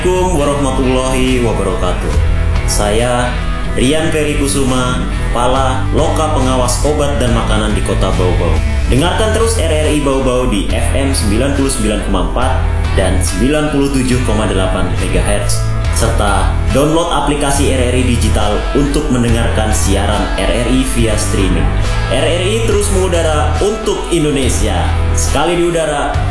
Assalamualaikum warahmatullahi wabarakatuh. Saya Rian Ferry Kusuma, Kepala Loka Pengawas Obat dan Makanan di Kota Bau-Bau. Dengarkan terus RRI Bau-Bau di FM 99,4 dan 97,8 MHz, serta download aplikasi RRI Digital untuk mendengarkan siaran RRI via streaming. RRI terus mengudara untuk Indonesia. Sekali di udara,